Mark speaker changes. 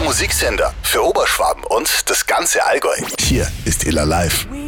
Speaker 1: Musiksender für Oberschwaben und das ganze Allgäu. Hier ist Iller Live.